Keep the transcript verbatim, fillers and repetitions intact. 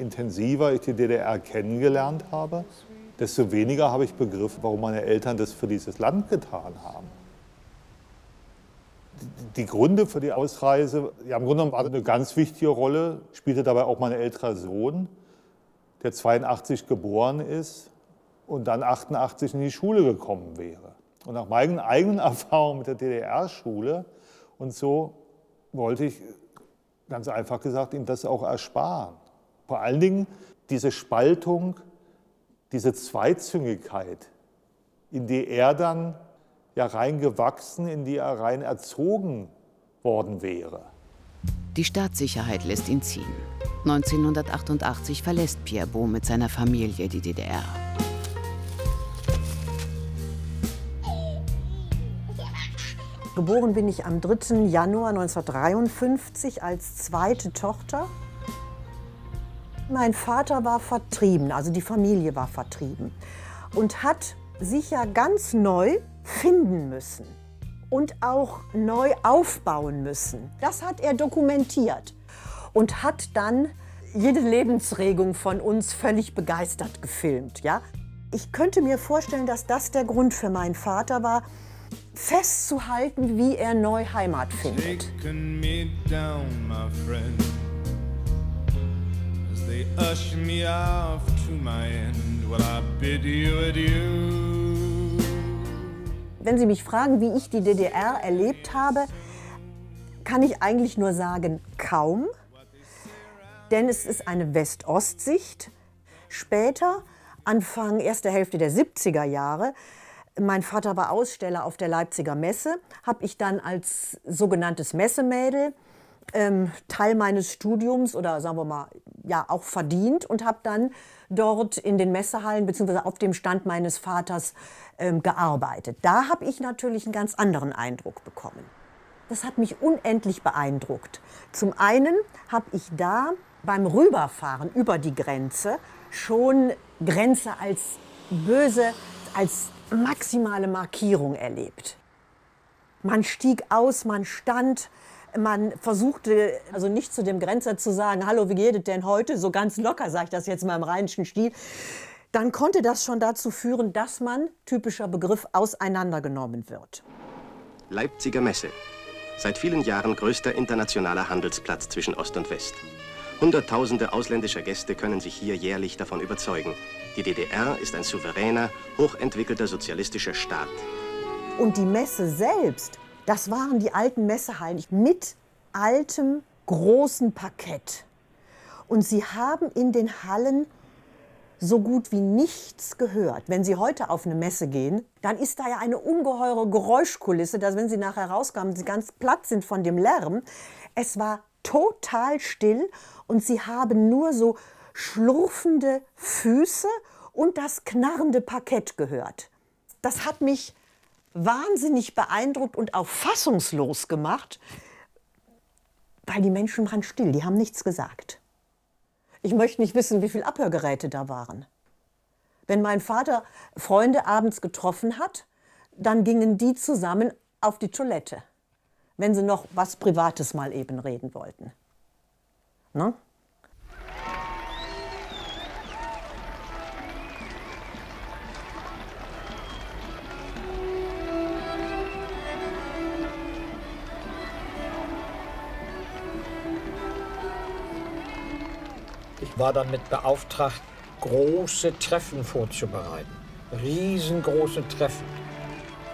intensiver ich die D D R kennengelernt habe, desto weniger habe ich begriffen, warum meine Eltern das für dieses Land getan haben. Die Gründe für die Ausreise, ja, im Grunde genommen war eine ganz wichtige Rolle, spielte dabei auch mein älterer Sohn, der zweiundachtzig geboren ist und dann achtundachtzig in die Schule gekommen wäre. Und nach meinen eigenen Erfahrungen mit der D D R-Schule und so wollte ich, ganz einfach gesagt, ihm das auch ersparen. Vor allen Dingen diese Spaltung, diese Zweizüngigkeit, in die er dann ja reingewachsen, in die er rein erzogen worden wäre. Die Staatssicherheit lässt ihn ziehen. neunzehnhundertachtundachtzig verlässt Pierre Bot mit seiner Familie die D D R. Geboren bin ich am dritten Januar neunzehnhundertdreiundfünfzig als zweite Tochter. Mein Vater war vertrieben, also die Familie war vertrieben und hat sich ja ganz neu finden müssen und auch neu aufbauen müssen. Das hat er dokumentiert und hat dann jede Lebensregung von uns völlig begeistert gefilmt. Ja? Ich könnte mir vorstellen, dass das der Grund für meinen Vater war, festzuhalten, wie er neu Heimat findet. Wenn Sie mich fragen, wie ich die D D R erlebt habe, kann ich eigentlich nur sagen, kaum. Denn es ist eine West-Ost-Sicht. Später, Anfang, erste Hälfte der siebziger Jahre, mein Vater war Aussteller auf der Leipziger Messe, habe ich dann als sogenanntes Messemädel ähm, Teil meines Studiums oder sagen wir mal, ja, auch verdient und habe dann dort in den Messehallen bzw. auf dem Stand meines Vaters ähm, gearbeitet. Da habe ich natürlich einen ganz anderen Eindruck bekommen. Das hat mich unendlich beeindruckt. Zum einen habe ich da beim Rüberfahren über die Grenze schon Grenze als böse, als maximale Markierung erlebt. Man stieg aus, man stand, man versuchte also nicht zu dem Grenzer zu sagen, hallo, wie geht es denn heute? So ganz locker sage ich das jetzt mal im rheinischen Stil. Dann konnte das schon dazu führen, dass man, typischer Begriff, auseinandergenommen wird. Leipziger Messe. Seit vielen Jahren größter internationaler Handelsplatz zwischen Ost und West. Hunderttausende ausländischer Gäste können sich hier jährlich davon überzeugen. Die D D R ist ein souveräner, hochentwickelter sozialistischer Staat. Und die Messe selbst, das waren die alten Messehallen mit altem, großen Parkett. Und sie haben in den Hallen so gut wie nichts gehört. Wenn Sie heute auf eine Messe gehen, dann ist da ja eine ungeheure Geräuschkulisse, dass wenn Sie nachher rauskamen, Sie ganz platt sind von dem Lärm. Es war total still und Sie haben nur so schlurfende Füße und das knarrende Parkett gehört. Das hat mich wahnsinnig beeindruckt und auch fassungslos gemacht, weil die Menschen waren still, die haben nichts gesagt. Ich möchte nicht wissen, wie viele Abhörgeräte da waren. Wenn mein Vater Freunde abends getroffen hat, dann gingen die zusammen auf die Toilette, wenn sie noch was Privates mal eben reden wollten. Ne? Ich war damit beauftragt, große Treffen vorzubereiten. Riesengroße Treffen.